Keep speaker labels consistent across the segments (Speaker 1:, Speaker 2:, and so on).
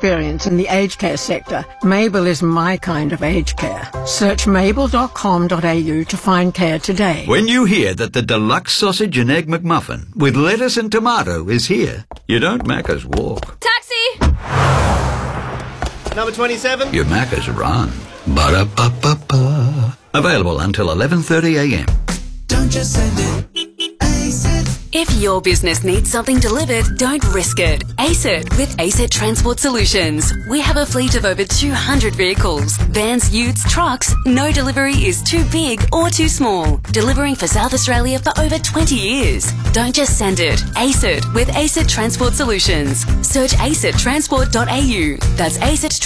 Speaker 1: experience in the aged care sector, Mabel is my kind of aged care. Search mabel.com.au to find care today.
Speaker 2: When you hear that the deluxe sausage and egg McMuffin with lettuce and tomato is here, you don't Macca's walk.
Speaker 3: Taxi!
Speaker 4: Number 27.
Speaker 2: You Macca's run. Ba-da-ba-ba-ba. Available until 11:30am.
Speaker 5: Don't just send it. Ace it.
Speaker 3: If your business needs something delivered, don't risk it. Ace it with Ace It Transport Solutions. We have a fleet of over 200 vehicles, vans, utes, trucks. No delivery is too big or too small. Delivering for South Australia for over 20 years. Don't just send it. Ace it with Ace It Transport Solutions. Search aceittransport.au. That's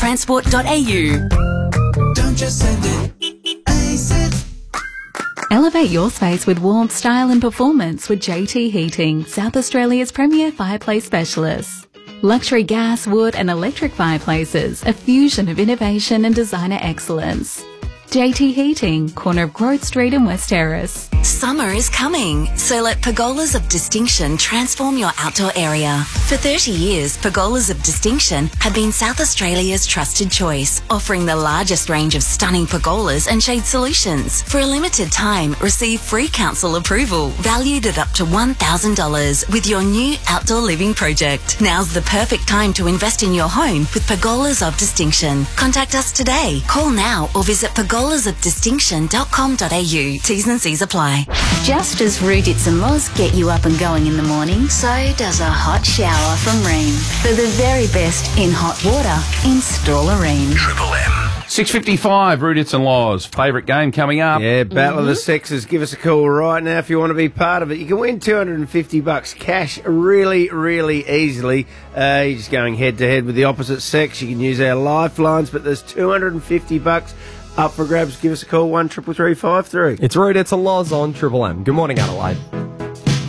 Speaker 3: aceittransport.au.
Speaker 5: Don't just send it. Ace it.
Speaker 6: Elevate your space with warmth, style and performance with JT Heating, South Australia's premier fireplace specialist. Luxury gas, wood and electric fireplaces, a fusion of innovation and designer excellence. JT Heating, corner of Grove Street and West Terrace.
Speaker 3: Summer is coming, so let Pergolas of Distinction transform your outdoor area. For 30 years, Pergolas of Distinction have been South Australia's trusted choice, offering the largest range of stunning pergolas and shade solutions. For a limited time, receive free council approval, valued at up to $1,000 with your new outdoor living project. Now's the perfect time to invest in your home with Pergolas of Distinction. Contact us today. Call now or visit pergolasofdistinction.com.au. T's and C's apply.
Speaker 7: Just as Rudits and Loz get you up and going in the morning, so does a hot shower from Rheem. For the very best in hot water, install a Rheem.
Speaker 8: Triple M. 6:55, Rudits and Laws. Favourite game coming up.
Speaker 4: Yeah, Battle of the Sexes. Give us a call right now if you want to be part of it. You can win $250 cash really, really easily. You're just going head-to-head with the opposite sex. You can use our lifelines, but there's $250 up for grabs. Give us a call, 133353.
Speaker 9: It's Rudits and Laws on Triple M. Good morning, Adelaide.